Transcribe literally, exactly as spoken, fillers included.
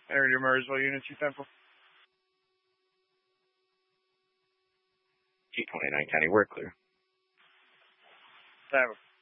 Area to Murrysville, Unit two ten four. G twenty-nine County, we're clear. Seven.